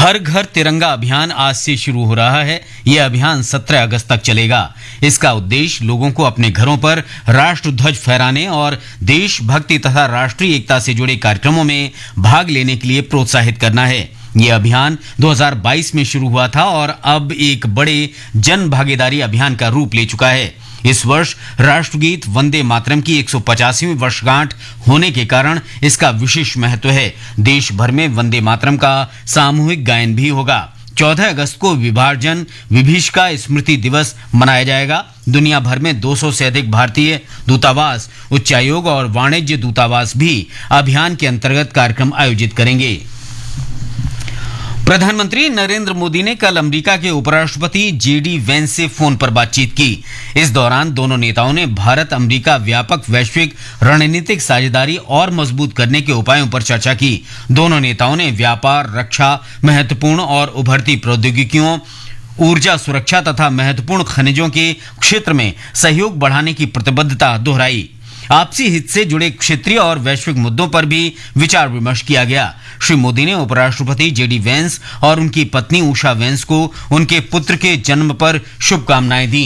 हर घर तिरंगा अभियान आज से शुरू हो रहा है। यह अभियान 17 अगस्त तक चलेगा। इसका उद्देश्य लोगों को अपने घरों पर राष्ट्र ध्वज फहराने और देशभक्ति तथा राष्ट्रीय एकता से जुड़े कार्यक्रमों में भाग लेने के लिए प्रोत्साहित करना है। यह अभियान 2022 में शुरू हुआ था और अब एक बड़े जन भागीदारी अभियान का रूप ले चुका है। इस वर्ष राष्ट्रगीत वंदे मातरम की 185वीं वर्षगांठ होने के कारण इसका विशेष महत्व है। देश भर में वंदे मातरम का सामूहिक गायन भी होगा। 14 अगस्त को विभाजन विभीषिका स्मृति दिवस मनाया जाएगा। दुनिया भर में 200 से अधिक भारतीय दूतावास, उच्चायोग और वाणिज्य दूतावास भी अभियान के अंतर्गत कार्यक्रम आयोजित करेंगे। प्रधानमंत्री नरेंद्र मोदी ने कल अमेरिका के उपराष्ट्रपति जेडी वेंस से फोन पर बातचीत की। इस दौरान दोनों नेताओं ने भारत अमेरिका व्यापक वैश्विक रणनीतिक साझेदारी और मजबूत करने के उपायों पर चर्चा की। दोनों नेताओं ने व्यापार, रक्षा, महत्वपूर्ण और उभरती प्रौद्योगिकियों, ऊर्जा सुरक्षा तथा महत्वपूर्ण खनिजों के क्षेत्र में सहयोग बढ़ाने की प्रतिबद्धता दोहराई। आपसी हित से जुड़े क्षेत्रीय और वैश्विक मुद्दों पर भी विचार विमर्श किया गया। श्री मोदी ने उपराष्ट्रपति जेडी वेंस और उनकी पत्नी उषा वेंस को उनके पुत्र के जन्म पर शुभकामनाएं दी।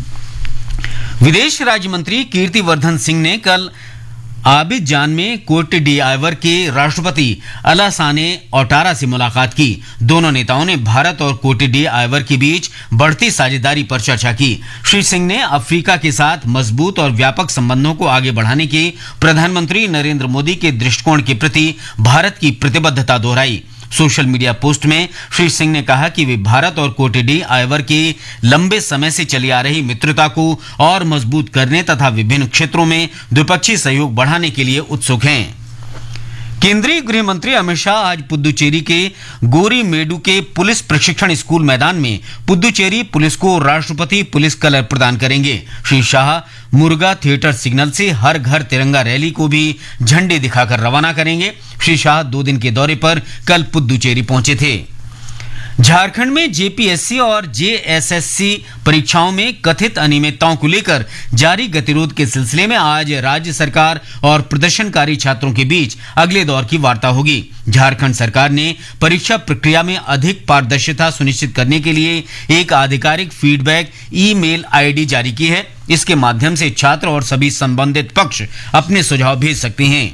विदेश राज्य मंत्री कीर्तिवर्धन सिंह ने कल आबिदजान में कोट डिआइवर के राष्ट्रपति अलासाने ओटारा से मुलाकात की। दोनों नेताओं ने भारत और कोट डिआइवर के बीच बढ़ती साझेदारी पर चर्चा की। श्री सिंह ने अफ्रीका के साथ मजबूत और व्यापक संबंधों को आगे बढ़ाने के प्रधानमंत्री नरेंद्र मोदी के दृष्टिकोण के प्रति भारत की प्रतिबद्धता दोहराई। सोशल मीडिया पोस्ट में श्री सिंह ने कहा कि वे भारत और कोट डिआइवर के लंबे समय से चली आ रही मित्रता को और मजबूत करने तथा विभिन्न क्षेत्रों में द्विपक्षीय सहयोग बढ़ाने के लिए उत्सुक हैं। केंद्रीय गृह मंत्री अमित शाह आज पुदुचेरी के गोरीमेडु के पुलिस प्रशिक्षण स्कूल मैदान में पुदुचेरी पुलिस को राष्ट्रपति पुलिस कलर प्रदान करेंगे। श्री शाह मुर्गा थिएटर सिग्नल से हर घर तिरंगा रैली को भी झंडे दिखाकर रवाना करेंगे। श्री शाह 2 दिन के दौरे पर कल पुदुचेरी पहुंचे थे। झारखंड में जेपीएससी और जेएसएससी परीक्षाओं में कथित अनियमितताओं को लेकर जारी गतिरोध के सिलसिले में आज राज्य सरकार और प्रदर्शनकारी छात्रों के बीच अगले दौर की वार्ता होगी। झारखंड सरकार ने परीक्षा प्रक्रिया में अधिक पारदर्शिता सुनिश्चित करने के लिए एक आधिकारिक फीडबैक ईमेल आईडी जारी की है। इसके माध्यम से छात्र और सभी संबंधित पक्ष अपने सुझाव भेज सकते हैं।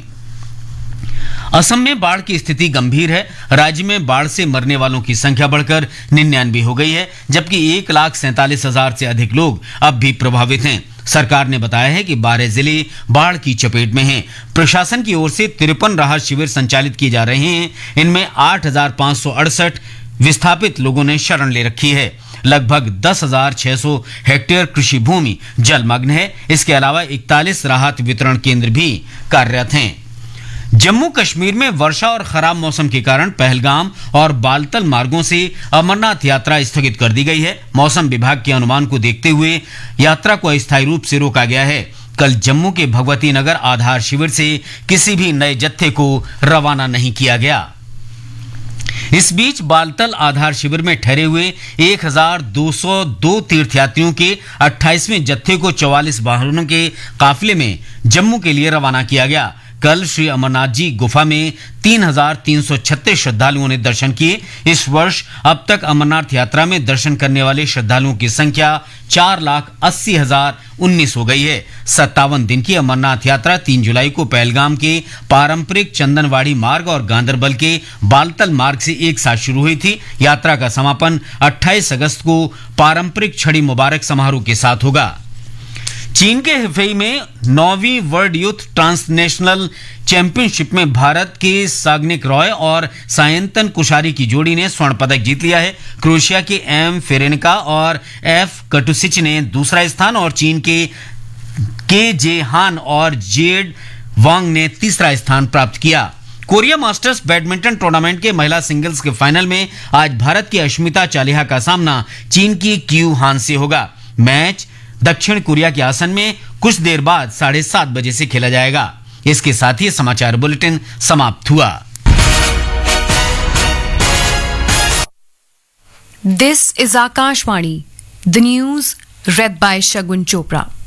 असम में बाढ़ की स्थिति गंभीर है। राज्य में बाढ़ से मरने वालों की संख्या बढ़कर 99 हो गई है, जबकि 1,47,000 से अधिक लोग अब भी प्रभावित हैं। सरकार ने बताया है कि 12 जिले बाढ़ की चपेट में हैं। प्रशासन की ओर से 53 राहत शिविर संचालित किए जा रहे हैं। इनमें 8,568 विस्थापित लोगों ने शरण ले रखी है। लगभग 10,600 हेक्टेयर कृषि भूमि जलमग्न है। इसके अलावा 41 राहत वितरण केंद्र भी कार्यरत हैं। जम्मू कश्मीर में वर्षा और खराब मौसम के कारण पहलगाम और बालतल मार्गों से अमरनाथ यात्रा स्थगित कर दी गई है। मौसम विभाग के अनुमान को देखते हुए यात्रा को अस्थायी रूप से रोका गया है। कल जम्मू के भगवती नगर आधार शिविर से किसी भी नए जत्थे को रवाना नहीं किया गया। इस बीच बालतल आधार शिविर में ठहरे हुए 1,202 तीर्थयात्रियों के 28वें जत्थे को 44 वाहनों के काफिले में जम्मू के लिए रवाना किया गया। कल श्री अमरनाथ जी गुफा में 3,336 श्रद्धालुओं ने दर्शन किए। इस वर्ष अब तक अमरनाथ यात्रा में दर्शन करने वाले श्रद्धालुओं की संख्या 4,80,019 हो गई है। 57 दिन की अमरनाथ यात्रा 3 जुलाई को पहलगाम के पारंपरिक चंदनवाड़ी मार्ग और गांदरबल के बालतल मार्ग से एक साथ शुरू हुई थी। यात्रा का समापन 28 अगस्त को पारंपरिक छड़ी मुबारक समारोह के साथ होगा। चीन के हेफेई में 9वीं वर्ल्ड यूथ ट्रांसनेशनल चैंपियनशिप में भारत के साग्निक रॉय और सायंतन कुशारी की जोड़ी ने स्वर्ण पदक जीत लिया है। क्रोएशिया के एम फेरेनिका और एफ कटुसिच ने दूसरा स्थान और चीन के जे हान और जेड वांग ने तीसरा स्थान प्राप्त किया। कोरिया मास्टर्स बैडमिंटन टूर्नामेंट के महिला सिंगल्स के फाइनल में आज भारत की अश्मिता चालिहा का सामना चीन की क्यू हान से होगा। मैच दक्षिण कोरिया के आसन में कुछ देर बाद 7:30 बजे से खेला जाएगा। इसके साथ ही समाचार बुलेटिन समाप्त हुआ। This is Akashvani, the news read by Shagun Chopra.